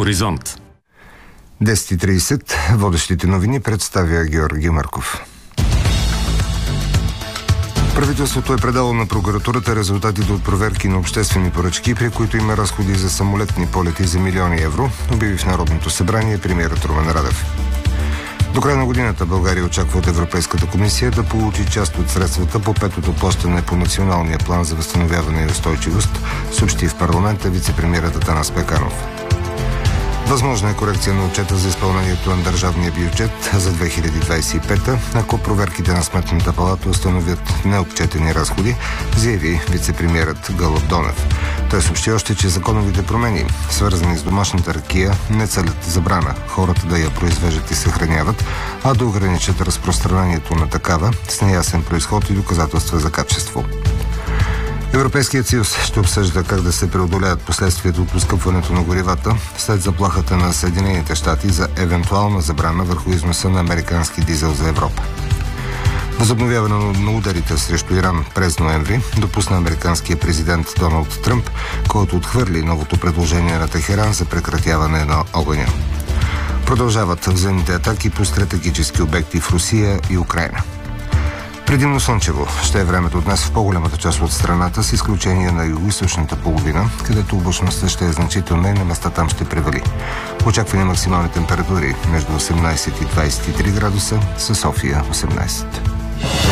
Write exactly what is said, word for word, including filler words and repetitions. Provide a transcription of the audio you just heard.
Хоризонт. десет и тридесет. Водещите новини представя Георги Марков. Правителството е предало на прокуратурата резултатите от проверки на обществени поръчки, при които има разходи за самолетни полети за милиони евро, обяви в Народното събрание премиерът Румен Радев. До края на годината България очаква от Европейската комисия да получи част от средствата по петото плащане по Националния план за възстановяване и устойчивост, съобщи в парламента вице-премиерът Атанас Пеканов. Възможна е корекция на отчета за изпълнението на държавния бюджет за две хиляди двадесет и пета, ако проверките на Сметната палата установят неотчетени разходи, заяви вице-премиерът Гълъб Донев. Той съобщи още, че законовите промени, свързани с домашната ракия, не целят забрана хората да я произвеждат и съхраняват, а да ограничат разпространението на такава с неясен произход и доказателства за качество. Европейският съюз ще обсъжда как да се преодолеят последствията от поскъпването на горивата след заплахата на Съединените щати за евентуална забрана върху износа на американски дизел за Европа. Възобновяване на ударите срещу Иран през ноември допусна американския президент Доналд Тръмп, който отхвърли новото предложение на Техеран за прекратяване на огъня. Продължават взаимните атаки по стратегически обекти в Русия и Украйна. Предимно слънчево ще е времето днес в по-голямата част от страната, с изключение на югоизточната половина, където облачността ще е значителна и на места там ще превали. Очаквани максимални температури между осемнадесет и двадесет и три градуса, със София осемнадесет.